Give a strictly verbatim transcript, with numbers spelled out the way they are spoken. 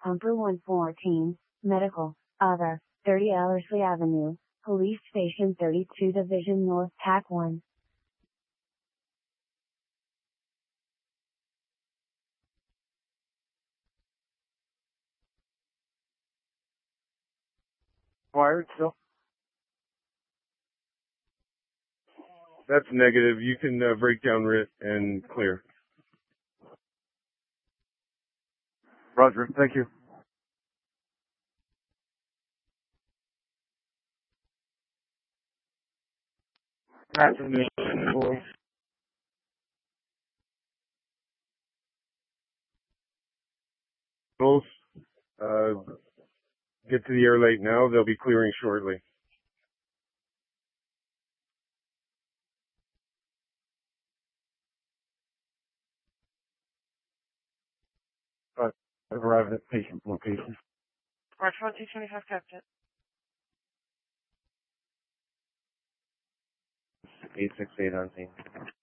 Pumper one fourteen, Medical, Other, thirty Ellerslie Avenue, Police Station thirty-two Division North, P A C one. Wired still? That's negative. You can uh, break down R I T and clear. Roger. Thank you. Afternoon, boys. Both uh, get to the air late now. They'll be clearing shortly. Uh, I've arrived at patient location. March one two twenty-five, Captain. eight six eight on scene.